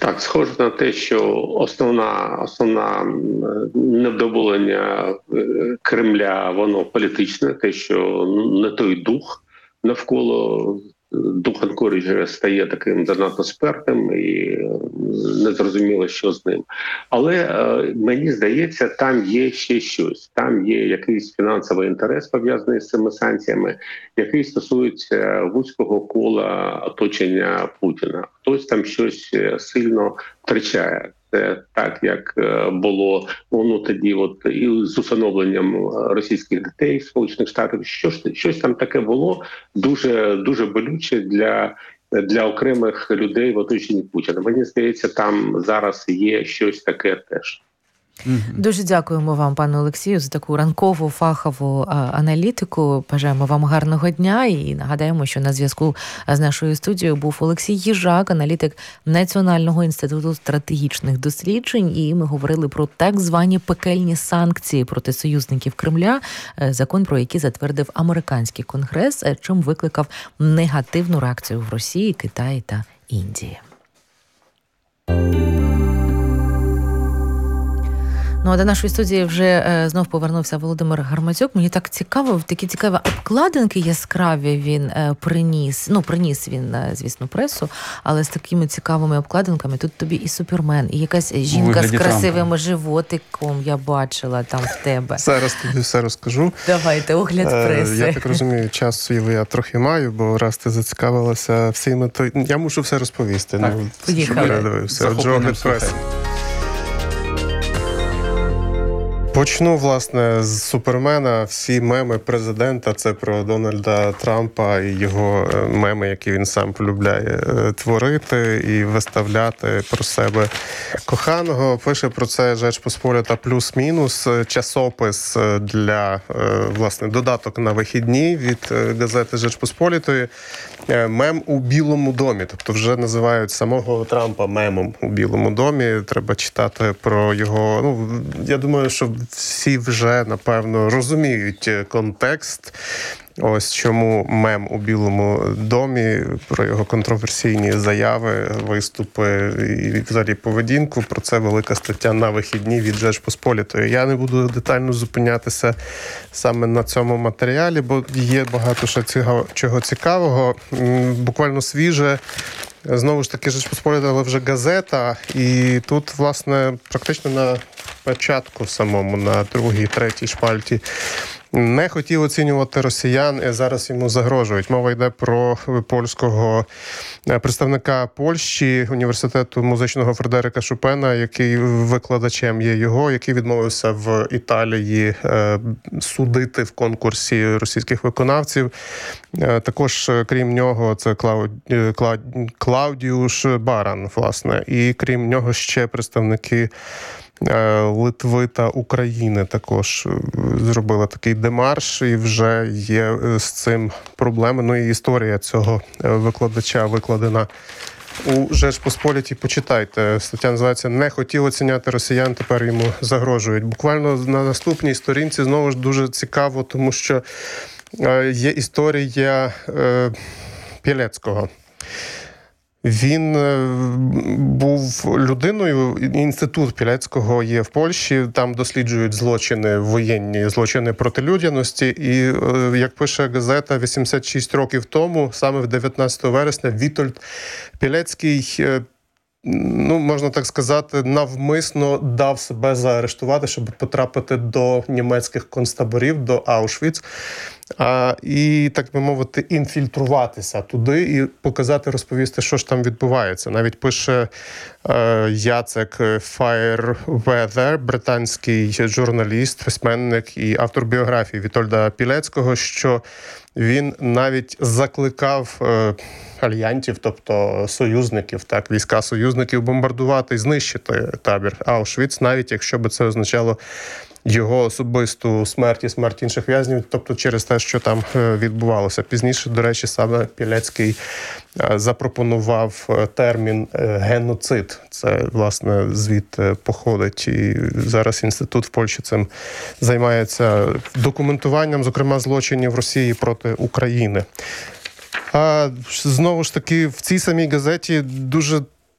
Так, схоже на те, що основна невдоволення Кремля, воно політичне, те, що не той дух навколо. Дух Анкоріджа стає таким занадто спертим і незрозуміло, що з ним. Але мені здається, там є ще щось. Там є якийсь фінансовий інтерес, пов'язаний з цими санкціями, який стосується вузького кола оточення Путіна. Хтось там щось сильно втрачає. Це так, як було тоді, і з усиновленням російських дітей в Сполучених Штатах. Щось там таке було дуже дуже болюче для окремих людей в оточенні Путіна. Мені здається, там зараз є щось таке теж. Дуже дякуємо вам, пане Олексію, за таку ранкову фахову аналітику. Бажаємо вам гарного дня і нагадаємо, що на зв'язку з нашою студією був Олексій Їжак, аналітик Національного інституту стратегічних досліджень, і ми говорили про так звані пекельні санкції проти союзників Кремля, закон про який затвердив американський конгрес, чим викликав негативну реакцію в Росії, Китаї та Індії. Ну, а до нашої студії вже знов повернувся Володимир Гарматюк. Мені так цікаво, такі цікаві обкладинки яскраві він приніс. Ну, приніс він, звісно, пресу, але з такими цікавими обкладинками. Тут тобі і Супермен, і якась жінка з красивим животиком я бачила там в тебе. Зараз тобі все розкажу. Давайте, огляд преси. Я так розумію, часу я трохи маю, бо раз ти зацікавилася всіми, то я мушу все розповісти. Так, поїхали. Отже, огляд преси. Почну, власне, з Супермена. Всі меми президента – це про Дональда Трампа і його меми, які він сам полюбляє творити і виставляти про себе коханого. Пише про це Жечпосполита плюс-мінус, часопис для, власне, додаток на вихідні від газети Жечпосполітої. Мем у Білому домі. Тобто вже називають самого Трампа мемом у Білому домі. Треба читати про його... я думаю, що всі вже, напевно, розуміють контекст. Ось чому мем у Білому домі, про його контроверсійні заяви, виступи і взагалі поведінку. Про це велика стаття на вихідні від Жечпосполітої. Я не буду детально зупинятися саме на цьому матеріалі, бо є багато ще чого цікавого. Буквально свіже. Знову ж таки, Жечпосполита, але вже газета. І тут, власне, практично на початку самому, на другій, третій шпальті, не хотів оцінювати росіян, і зараз йому загрожують. Мова йде про польського представника Польщі, університету музичного Фредерика Шопена, який викладачем є його, який відмовився в Італії судити в конкурсі російських виконавців. Також, крім нього, це Клаудіуш Баран, власне. І крім нього ще представники Литви та України також зробили такий демарш, і вже є з цим проблеми. Ну і історія цього викладача викладена у Жечпосполітій. Почитайте. Стаття називається «Не хотів оціняти росіян, тепер йому загрожують». Буквально на наступній сторінці знову ж дуже цікаво, тому що є історія Пілецького. Він був людиною, інститут Пілецького є в Польщі, там досліджують злочини, воєнні злочини проти людяності. І, як пише газета, 86 років тому, саме в 19 вересня, Вітольд Пілецький, можна так сказати, навмисно дав себе заарештувати, щоб потрапити до німецьких концтаборів, до Аушвіц. І, так би мовити, інфільтруватися туди і показати, розповісти, що ж там відбувається. Навіть пише Яцек Фаєрвезер, британський журналіст, письменник і автор біографії Вітольда Пілецького, що він навіть закликав альянтів, тобто союзників, війська союзників, бомбардувати і знищити табір Аушвіц, навіть якщо б це означало його особисту смерть і смерть інших в'язнів, тобто через те, що там відбувалося. Пізніше, до речі, саме Пілецький запропонував термін «геноцид». Це, власне, звідти походить. І зараз інститут в Польщі цим займається документуванням, зокрема, злочинів Росії проти України. А знову ж таки, в цій самій газеті дуже